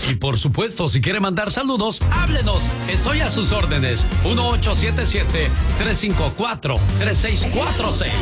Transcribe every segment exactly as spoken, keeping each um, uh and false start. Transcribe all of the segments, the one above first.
Y por supuesto, si quiere mandar saludos, háblenos. Estoy a sus órdenes. uno ocho siete siete, tres cinco cuatro, tres seis cuatro seis.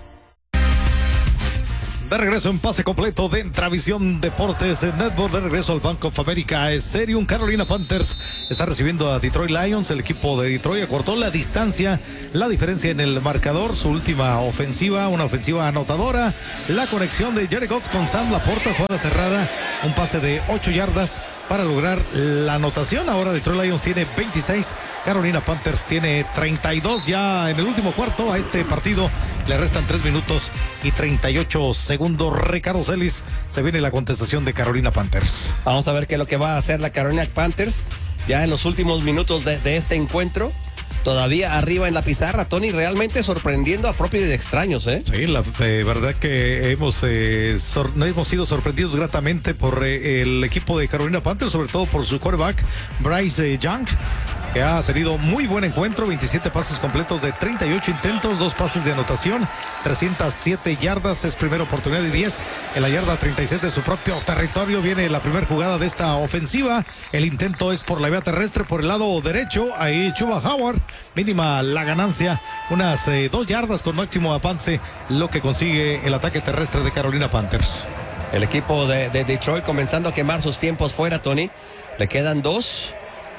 De regreso en pase completo de Intravisión Deportes Network, de regreso al Bank of America Stadium. Carolina Panthers está recibiendo a Detroit Lions. El equipo de Detroit acortó la distancia, la diferencia en el marcador. Su última ofensiva, una ofensiva anotadora. La conexión de Jared Goff con Sam Laporta, zona cerrada, un pase de ocho yardas para lograr la anotación. Ahora Detroit Lions tiene veintiséis, Carolina Panthers tiene treinta y dos. Ya en el último cuarto a este partido le restan tres minutos y treinta y ocho segundos. Ricardo Celis, se viene la contestación de Carolina Panthers. Vamos a ver qué es lo que va a hacer la Carolina Panthers ya en los últimos minutos de, de este encuentro. Todavía arriba en la pizarra, Tony, realmente sorprendiendo a propios y extraños, ¿eh? Sí, la eh, verdad que hemos, eh, sor, hemos sido sorprendidos gratamente por eh, el equipo de Carolina Panthers, sobre todo por su quarterback, Bryce eh, Young, que ha tenido muy buen encuentro, veintisiete pases completos de treinta y ocho intentos, dos pases de anotación, trescientas siete yardas, es primera oportunidad y diez en la yarda treinta y seis de su propio territorio. Viene la primera jugada de esta ofensiva, el intento es por la vía terrestre, por el lado derecho, ahí Chuba Howard, mínima la ganancia, unas eh, dos yardas con máximo avance, lo que consigue el ataque terrestre de Carolina Panthers. El equipo de, de Detroit comenzando a quemar sus tiempos fuera, Tony, le quedan dos.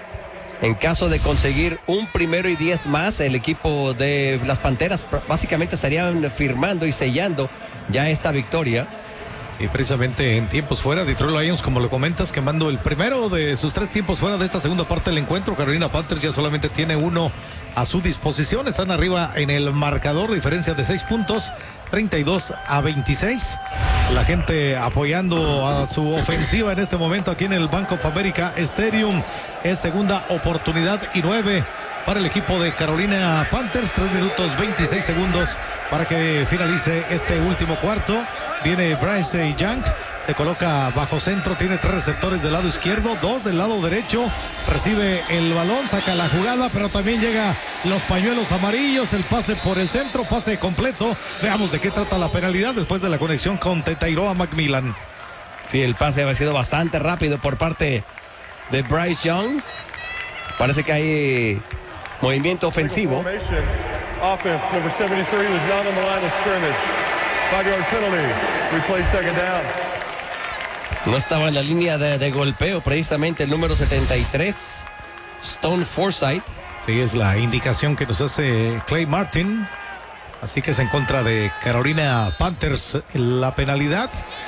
En caso de conseguir un primero y diez más, el equipo de las Panteras básicamente estarían firmando y sellando ya esta victoria. Y precisamente en tiempos fuera, Detroit Lions, como lo comentas, quemando el primero de sus tres tiempos fuera de esta segunda parte del encuentro. Carolina Panthers ya solamente tiene uno a su disposición. Están arriba en el marcador, diferencia de seis puntos, treinta y dos a veintiséis. La gente apoyando a su ofensiva en este momento aquí en el Bank of America Stadium. Es segunda oportunidad y nueve para el equipo de Carolina Panthers. tres minutos veintiséis segundos para que finalice este último cuarto. Viene Bryce Young, se coloca bajo centro, tiene tres receptores del lado izquierdo, dos del lado derecho, recibe el balón, saca la jugada, pero también llega los pañuelos amarillos, el pase por el centro, pase completo. Veamos de qué trata la penalidad después de la conexión con Tetairoa McMillan. Sí, el pase ha sido bastante rápido por parte de Bryce Young. Parece que hay movimiento ofensivo. Offense, number seventy-three was not on the line of scrimmage. Five-yard penalty. Replay second down. No estaba en la línea de, de golpeo, precisamente el número setenta y tres, Stone Forsythe. Sí, es la indicación que nos hace Clay Martin. Así que es en contra de Carolina Panthers la penalidad.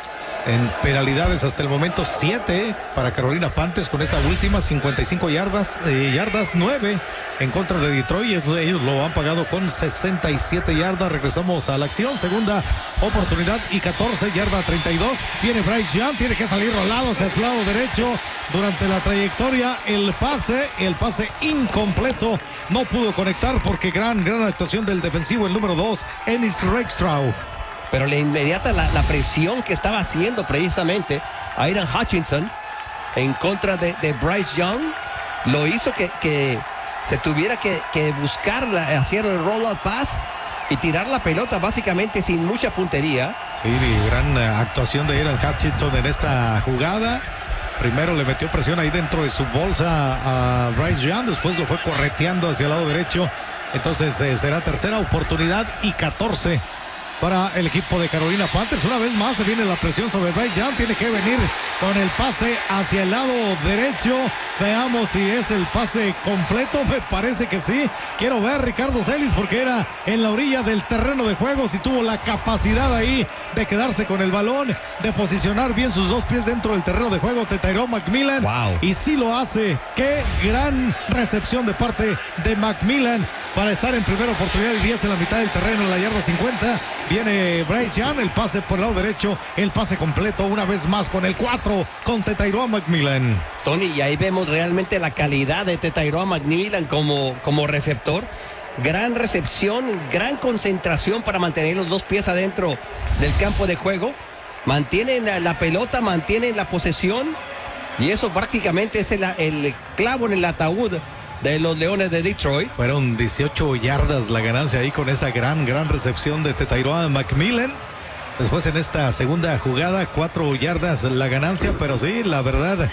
En penalidades hasta el momento siete para Carolina Panthers con esa última, cincuenta y cinco yardas, eh, yardas nueve en contra de Detroit. Ellos, ellos lo han pagado con sesenta y siete yardas. Regresamos a la acción, segunda oportunidad y catorce, yarda treinta y dos. Viene Bryce Young, tiene que salir rolado hacia su lado derecho durante la trayectoria. El pase, el pase incompleto, no pudo conectar porque gran, gran actuación del defensivo, el número dos, Ennis Rakestraw. Pero la inmediata, la, la presión que estaba haciendo precisamente Aidan Hutchinson en contra de, de Bryce Young, lo hizo que, que se tuviera que, que buscar, la, hacer el roll-out pass y tirar la pelota básicamente sin mucha puntería. Sí, gran actuación de Aidan Hutchinson en esta jugada. Primero le metió presión ahí dentro de su bolsa a Bryce Young, después lo fue correteando hacia el lado derecho. Entonces eh, será tercera oportunidad y catorce para el equipo de Carolina Panthers. Una vez más se viene la presión sobre Bryce Young, tiene que venir con el pase hacia el lado derecho. Veamos si es el pase completo, me parece que sí. Quiero ver Ricardo Celis porque era en la orilla del terreno de juego, si tuvo la capacidad ahí de quedarse con el balón, de posicionar bien sus dos pies dentro del terreno de juego Tetairoa McMillan. Wow. Y sí lo hace. Qué gran recepción de parte de McMillan para estar en primera oportunidad y diez en la mitad del terreno, en la yarda cincuenta. Viene Bryce Young, el pase por el lado derecho, el pase completo una vez más con el cuatro, con Tetairoa McMillan. Tony, y ahí vemos realmente la calidad de Tetairoa McMillan como, como receptor. Gran recepción, gran concentración para mantener los dos pies adentro del campo de juego. Mantienen la, la pelota, mantienen la posesión, y eso prácticamente es el, el clavo en el ataúd de los Leones de Detroit. Fueron dieciocho yardas la ganancia ahí con esa gran, gran recepción de Tetairoa McMillan. Después en esta segunda jugada, cuatro yardas la ganancia, pero sí, la verdad,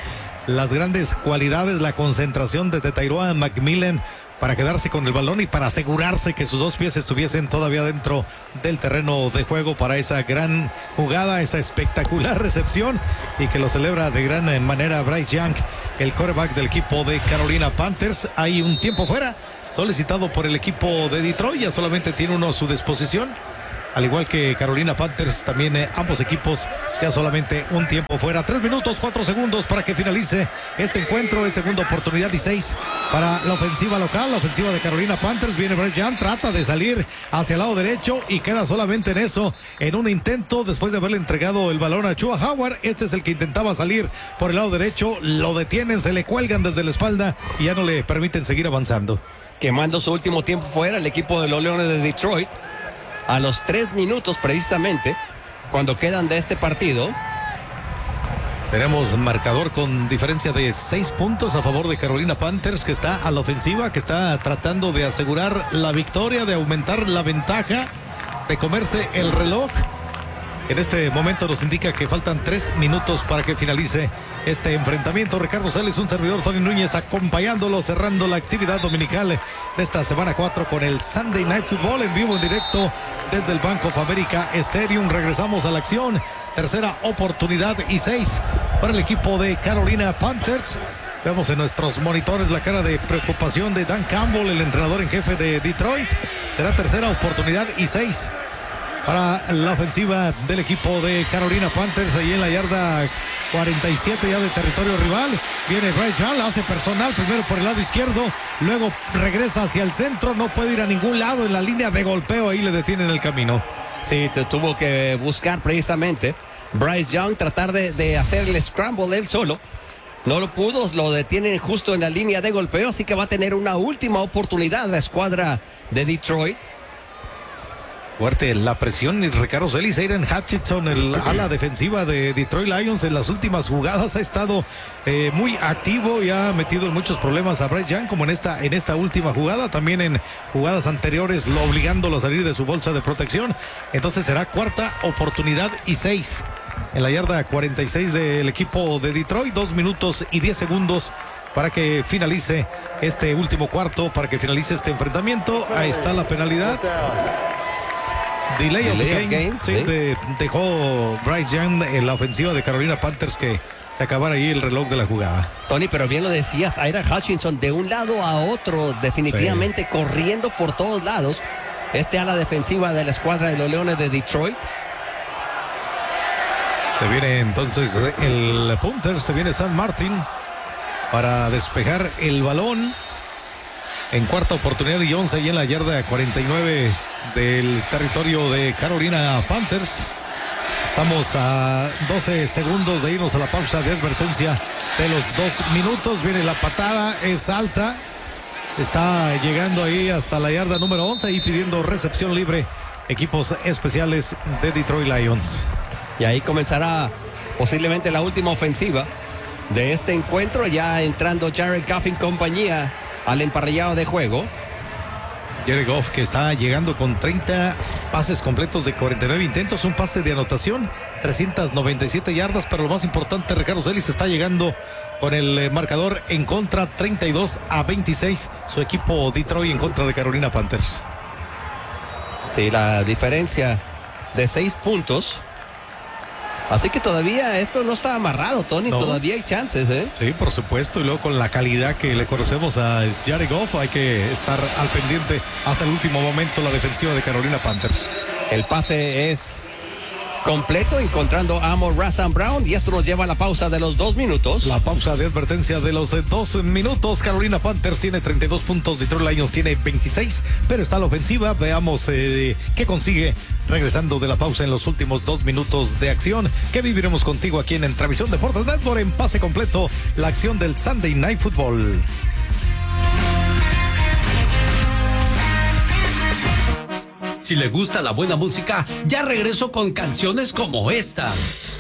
las grandes cualidades, la concentración de Tetairoa McMillan para quedarse con el balón y para asegurarse que sus dos pies estuviesen todavía dentro del terreno de juego para esa gran jugada, esa espectacular recepción, y que lo celebra de gran manera Bryce Young, el quarterback del equipo de Carolina Panthers. Hay un tiempo fuera solicitado por el equipo de Detroit, ya solamente tiene uno a su disposición. Al igual que Carolina Panthers, también eh, ambos equipos ya solamente un tiempo fuera. Tres minutos, cuatro segundos para que finalice este encuentro. Es segunda oportunidad y seis para la ofensiva local, la ofensiva de Carolina Panthers. Viene Bryce Young, trata de salir hacia el lado derecho y queda solamente en eso, en un intento después de haberle entregado el balón a Chuba Howard. Este es el que intentaba salir por el lado derecho, lo detienen, se le cuelgan desde la espalda y ya no le permiten seguir avanzando. Quemando su último tiempo fuera el equipo de los Leones de Detroit. A los tres minutos precisamente, cuando quedan de este partido. Tenemos marcador con diferencia de seis puntos a favor de Carolina Panthers, que está a la ofensiva, que está tratando de asegurar la victoria, de aumentar la ventaja, de comerse el reloj. En este momento nos indica que faltan tres minutos para que finalice este enfrentamiento. Ricardo Celis, un servidor, Tony Núñez, acompañándolo, cerrando la actividad dominical de esta semana cuatro con el Sunday Night Football en vivo, en directo desde el Bank of America Stadium. Regresamos a la acción. Tercera oportunidad y seis para el equipo de Carolina Panthers. Vemos en nuestros monitores la cara de preocupación de Dan Campbell, el entrenador en jefe de Detroit. Será tercera oportunidad y seis para la ofensiva del equipo de Carolina Panthers, ahí en la yarda cuarenta y siete ya de territorio rival. Viene Bryce Young, la hace personal primero por el lado izquierdo, luego regresa hacia el centro, no puede ir a ningún lado en la línea de golpeo, ahí le detienen el camino. Sí, te tuvo que buscar precisamente Bryce Young, tratar de, de hacer el scramble él solo. No lo pudo, lo detienen justo en la línea de golpeo, así que va a tener una última oportunidad la escuadra de Detroit. Fuerte la presión y Ricardo Celis. Aiden Hutchinson, el ala defensiva de Detroit Lions, en las últimas jugadas ha estado eh, muy activo y ha metido en muchos problemas a Bryce Young, como en esta, en esta última jugada, también en jugadas anteriores, lo obligándolo a salir de su bolsa de protección. Entonces será cuarta oportunidad y seis en la yarda cuarenta y seis del equipo de Detroit. Dos minutos y diez segundos para que finalice este último cuarto, para que finalice este enfrentamiento. Ahí está la penalidad. Delay, Delay of game, game. Sí, ¿sí? De, dejó Bryce Young en la ofensiva de Carolina Panthers que se acabara ahí el reloj de la jugada. Tony, pero bien lo decías, Aiden Hutchinson de un lado a otro, definitivamente sí, corriendo por todos lados. Este ala defensiva de la escuadra de los Leones de Detroit. Se viene entonces el punter, se viene San Martin para despejar el balón. En cuarta oportunidad y once y en la yarda cuarenta y nueve del territorio de Carolina Panthers. Estamos a doce segundos de irnos a la pausa de advertencia de los dos minutos. Viene la patada, es alta. Está llegando ahí hasta la yarda número once y pidiendo recepción libre equipos especiales de Detroit Lions. Y ahí comenzará posiblemente la última ofensiva de este encuentro, ya entrando Jared Goff en compañía al emparrillado de juego. Jared Goff, que está llegando con treinta pases completos de cuarenta y nueve intentos, un pase de anotación, trescientas noventa y siete yardas, pero lo más importante, Ricardo Celis está llegando con el marcador en contra, treinta y dos a veintiséis, su equipo Detroit en contra de Carolina Panthers. Sí, la diferencia de seis puntos. Así que todavía esto no está amarrado, Tony, no. Todavía hay chances, ¿eh? Sí, por supuesto, y luego con la calidad que le conocemos a Jared Goff, hay que estar al pendiente hasta el último momento la defensiva de Carolina Panthers. El pase es completo, encontrando a Amon-Ra Saint Brown, y esto nos lleva a la pausa de los dos minutos. La pausa de advertencia de los dos minutos. Carolina Panthers tiene treinta y dos puntos, Detroit Lions tiene veintiséis, pero está la ofensiva. Veamos eh, qué consigue regresando de la pausa en los últimos dos minutos de acción que viviremos contigo aquí en Entravisión Deportes Network en pase completo, la acción del Sunday Night Football. Si le gusta la buena música, ya regreso con canciones como esta.